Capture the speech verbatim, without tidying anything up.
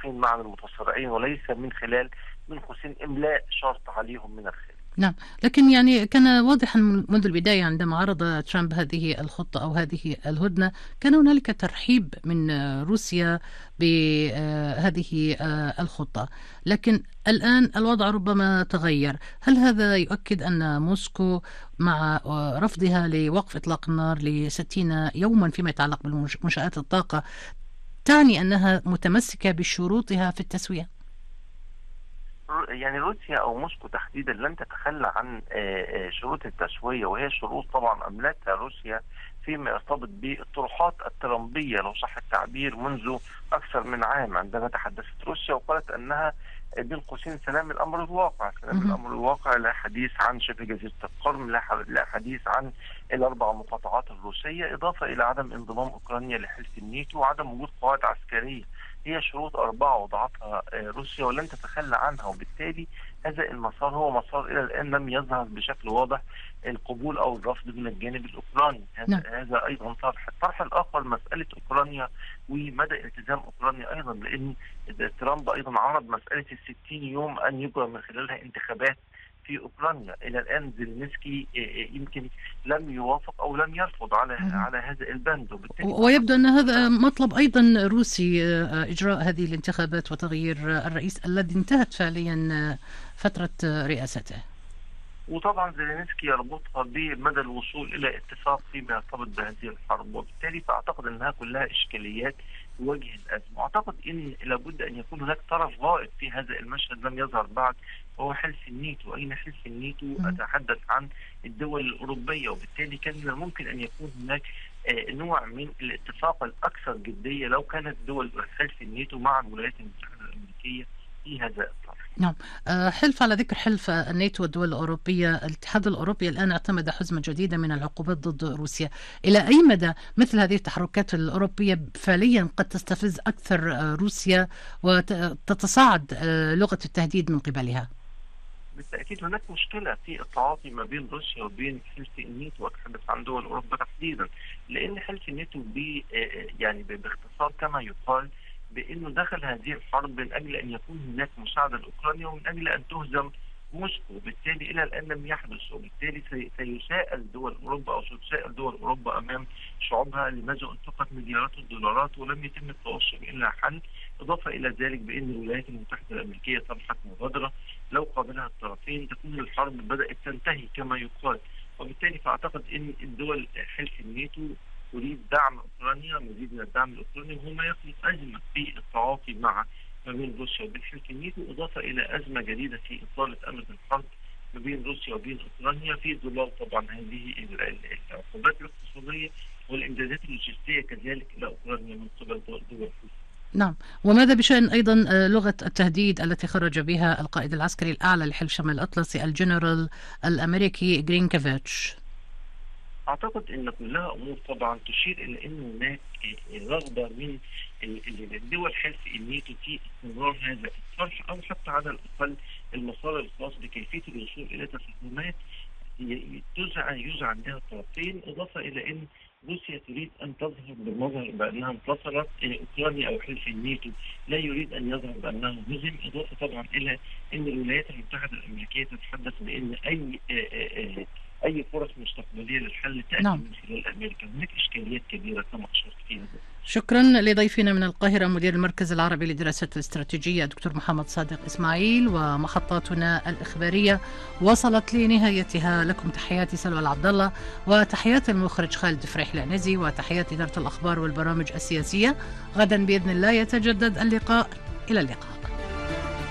الطرفين معا المتصارعين، وليس من خلال من قوسين إملاء شرط عليهم من الخارج. نعم، لكن يعني كان واضحا منذ البداية عندما عرض ترامب هذه الخطة أو هذه الهدنة، كان هنالك ترحيب من روسيا بهذه الخطة، لكن الآن الوضع ربما تغير. هل هذا يؤكد أن موسكو مع رفضها لوقف إطلاق النار لستين يوما فيما يتعلق بمنشآت الطاقة تعني أنها متمسكة بشروطها في التسوية؟ يعني روسيا او موسكو تحديدا لن تتخلى عن شروط التسويه، وهي شروط طبعا املتها روسيا فيما يرتبط بالطروحات الترامبيه لو صح التعبير منذ اكثر من عام، عندما تحدثت روسيا وقالت انها بين قوسين سلام الامر الواقع، سلام الامر الواقع لا حديث عن شبه جزيره القرم، لا حديث عن الاربع مقاطعات الروسيه، اضافه الى عدم انضمام اوكرانيا لحلف الناتو وعدم وجود قواعد عسكريه. هي شروط أربعة وضعتها روسيا ولن تتخلى عنها، وبالتالي هذا المسار هو مسار إلى الآن لم يظهر بشكل واضح القبول أو الرفض من الجانب الأوكراني. هذا, نعم. هذا أيضا طرح. الطرح الآخر مسألة أوكرانيا ومدى التزام أوكرانيا أيضا، لأن ترامب أيضا عرض مسألة الستين يوم أن يجرى من خلالها انتخابات في أوكرانيا. إلى الآن زيلينسكي يمكن لم يوافق أو لم يرفض على على هذا البند، ويبدو أن هذا مطلب أيضا روسي، إجراء هذه الانتخابات وتغيير الرئيس الذي انتهت فعليا فترة رئاسته. وطبعا زيلينسكي يربطها بمدى الوصول إلى اتفاق فيما يرتبط بهذه الحرب، وبالتالي فأعتقد أنها كلها إشكاليات وجه الأزمة. أعتقد أن لابد أن يكون هناك طرف غائب في هذا المشهد لم يظهر بعد، وهو حلف الناتو. أين حلف الناتو؟ أتحدث عن الدول الأوروبية، وبالتالي كان من الممكن أن يكون هناك نوع من الاتفاق الأكثر جدية لو كانت دول حلف الناتو مع الولايات المتحدة الأمريكية في هذا الطرف. نعم، حلف على ذكر حلف الناتو والدول الأوروبية، الاتحاد الأوروبي الآن اعتمد حزمة جديدة من العقوبات ضد روسيا. إلى أي مدى مثل هذه التحركات الأوروبية فعليا قد تستفز أكثر روسيا وتتصاعد لغة التهديد من قبلها؟ بالتأكيد هناك مشكلة في التعاطي ما بين روسيا وبين حلف الناتو، وأتحدث عن دول أوروبا تحديدا، لأن حلف الناتو بي يعني باختصار كما يقال بأنه دخل هذه الحرب من أجل أن يكون هناك مساعدة لأوكرانيا ومن أجل أن تهزم موسكو، وبالتالي إلى الآن لم يحدث، وبالتالي سيساءل دول أوروبا أو ستساءل دول أوروبا أمام شعوبها لماذا أنفقت مليارات الدولارات ولم يتم التوصل إلى حل. إضافة إلى ذلك بأن الولايات المتحدة الأمريكية طرحت مبادرة لو قابلها الطرفين تكون الحرب بدأت تنتهي كما يقال، وبالتالي فأعتقد أن الدول حلف الناتو تريد دعم أوكرانيا، مزيد من الدعم الأوكراني، وهو ما يخلق أزمة في التعاطي مع ما بين روسيا وبين حلف الناتو، إضافة إلى أزمة جديدة في إطالة أمد الحرب ما بين روسيا وبين أوكرانيا في ظلال طبعا هذه العقوبات الاقتصادية والإمدادات اللوجستية كذلك إلى أوكرانيا من قبل دول حلف. نعم، وماذا بشأن أيضا لغة التهديد التي خرج بها القائد العسكري الأعلى لحلف شمال الأطلسي الجنرال الأمريكي جرينكيفيتش؟ أعتقد أن كلها أمور طبعا تشير إلى أن هناك رغبة من الدول حلف الناتو في استمرار هذا الطرح، أو حتى على الأقل المسار الخاص بكيفية الوصول إلى تفاهمات يوزع عندها الطرفين، إضافة إلى أن روسيا تريد أن تظهر بالمظهر بأنها انتصرت، أوكرانيا أو حلف الناتو لا يريد أن يظهر بأنه هزم، إضافة طبعا إلى أن الولايات المتحدة الأمريكية تتحدث بأن أي أي فرص مستقبلية للحل تأتي نعم. من خلال أمريكا. هناك إشكاليات كبيرة كما أشرت فيها. شكرا لضيفنا من القاهرة مدير المركز العربي للدراسات الاستراتيجية دكتور محمد صادق إسماعيل. ومحطاتنا الإخبارية وصلت لنهايتها. لكم تحياتي سلوى العبد الله، وتحيات المخرج خالد فريح العنزي، وتحيات إدارة الأخبار والبرامج السياسية. غدا بإذن الله يتجدد اللقاء. إلى اللقاء.